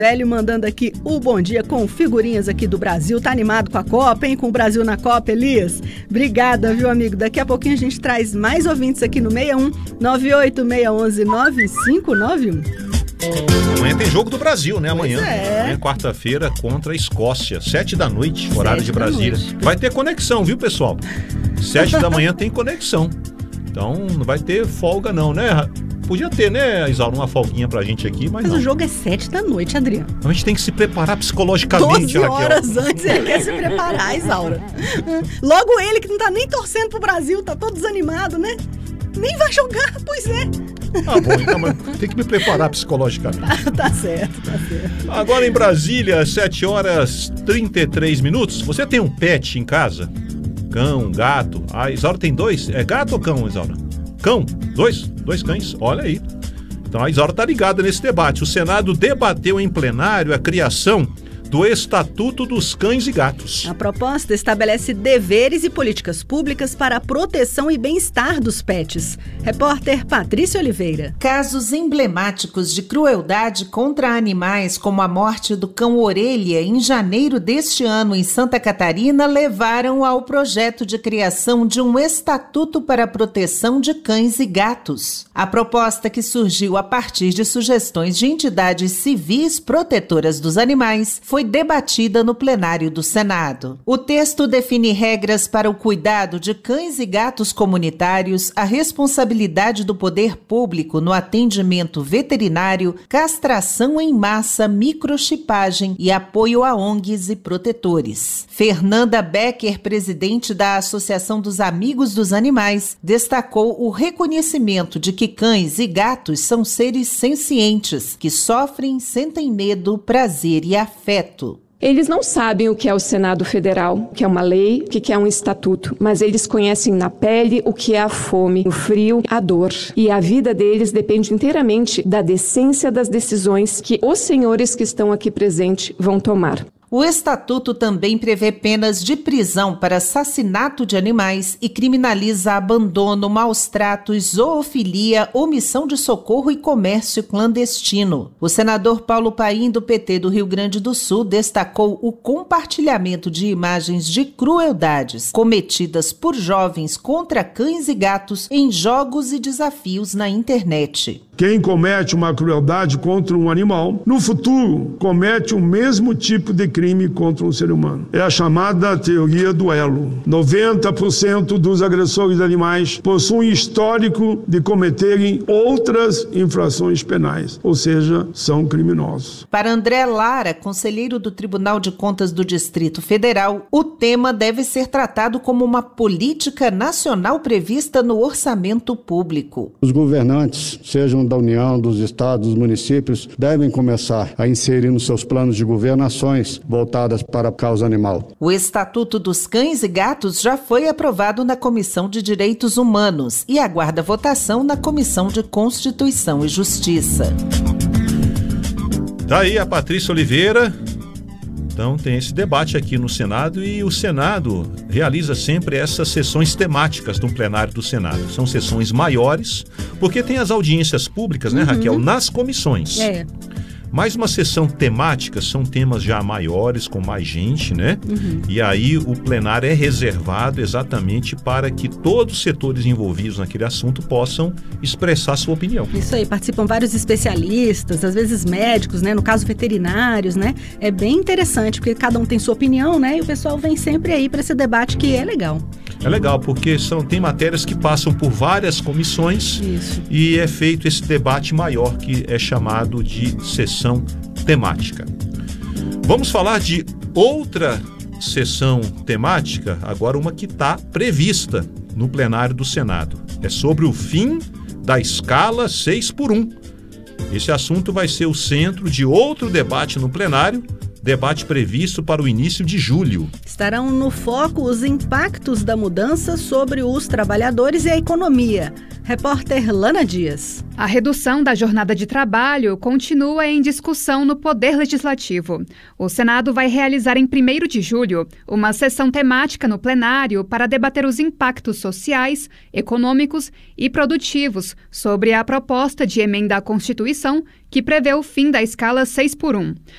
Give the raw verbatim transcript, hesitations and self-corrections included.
Hélio mandando aqui o bom dia com figurinhas aqui do Brasil. Tá animado com a Copa, hein? Com o Brasil na Copa, Elias? Obrigada, viu, amigo? Daqui a pouquinho a gente traz mais ouvintes aqui no seis um nove oito seis um um nove cinco nove um. Amanhã tem jogo do Brasil, né? Amanhã. Pois é. Amanhã, quarta-feira, contra a Escócia. Sete da noite, horário Sete de Brasília. Vai ter conexão, viu, pessoal? Sete da manhã tem conexão. Então, não vai ter folga não, né? Podia ter, né, Isaura, uma folguinha pra gente aqui, mas, Mas não. o jogo é sete da noite, Adriano. A gente tem que se preparar psicologicamente, doze horas Raquel. antes ele quer se preparar, Isaura. Logo ele que não tá nem torcendo pro Brasil, tá todo desanimado, né? Nem vai jogar, pois é. Ah, bom, então mas tem que me preparar psicologicamente. Tá certo, tá certo. Agora em Brasília, sete horas e trinta e três minutos. Você tem um pet em casa? Cão, gato? A Isaura tem dois? É gato ou cão, Isaura? Cão? Dois? Dois cães? Olha aí. Então a Isaura tá ligada nesse debate. O Senado debateu em plenário a criação do Estatuto dos Cães e Gatos. A proposta estabelece deveres e políticas públicas para a proteção e bem-estar dos pets. Repórter Patrícia Oliveira. Casos emblemáticos de crueldade contra animais, como a morte do cão Orelha em janeiro deste ano em Santa Catarina, levaram ao projeto de criação de um Estatuto para a Proteção de Cães e Gatos. A proposta, que surgiu a partir de sugestões de entidades civis protetoras dos animais, foi debatida no plenário do Senado. O texto define regras para o cuidado de cães e gatos comunitários, a responsabilidade do poder público no atendimento veterinário, castração em massa, microchipagem e apoio a O N Gs e protetores. Fernanda Becker, presidente da Associação dos Amigos dos Animais, destacou o reconhecimento de que cães e gatos são seres sencientes, que sofrem, sentem medo, prazer e afeto. Eles não sabem o que é o Senado Federal, o que é uma lei, o que é um estatuto, mas eles conhecem na pele o que é a fome, o frio, a dor. E a vida deles depende inteiramente da decência das decisões que os senhores que estão aqui presentes vão tomar. O Estatuto também prevê penas de prisão para assassinato de animais e criminaliza abandono, maus tratos, zoofilia, omissão de socorro e comércio clandestino. O senador Paulo Paim, do P T do Rio Grande do Sul, destacou o compartilhamento de imagens de crueldades cometidas por jovens contra cães e gatos em jogos e desafios na internet. Quem comete uma crueldade contra um animal, no futuro comete o mesmo tipo de crime contra um ser humano. É a chamada teoria do elo. noventa por cento dos agressores de animais possuem histórico de cometerem outras infrações penais, ou seja, são criminosos. Para André Lara, conselheiro do Tribunal de Contas do Distrito Federal, o tema deve ser tratado como uma política nacional prevista no orçamento público. Os governantes, sejam da União, dos estados, dos municípios, devem começar a inserir nos seus planos de governo ações voltadas para a causa animal. O Estatuto dos Cães e Gatos já foi aprovado na Comissão de Direitos Humanos e aguarda votação na Comissão de Constituição e Justiça. Daí a Patrícia Oliveira. Então tem esse debate aqui no Senado e o Senado realiza sempre essas sessões temáticas no plenário do Senado. São sessões maiores, porque tem as audiências públicas, né, uhum. Raquel, nas comissões. É. Mais uma sessão temática, são temas já maiores, com mais gente, né? Uhum. E aí o plenário é reservado exatamente para que todos os setores envolvidos naquele assunto possam expressar sua opinião. Isso aí, participam vários especialistas, às vezes médicos, né? No caso veterinários, né? É bem interessante, porque cada um tem sua opinião, né? E o pessoal vem sempre aí para esse debate que é legal. É legal, porque são, tem matérias que passam por várias comissões. Isso. E é feito esse debate maior que é chamado de sessão temática. Vamos falar de outra sessão temática, agora uma que está prevista no plenário do Senado. É sobre o fim da escala seis por um. Esse assunto vai ser o centro de outro debate no plenário, debate previsto para o início de julho. Estarão no foco os impactos da mudança sobre os trabalhadores e a economia. Repórter Lana Dias. A redução da jornada de trabalho continua em discussão no Poder Legislativo. O Senado vai realizar em primeiro de julho uma sessão temática no plenário para debater os impactos sociais, econômicos e produtivos sobre a proposta de emenda à Constituição que prevê o fim da escala seis por um.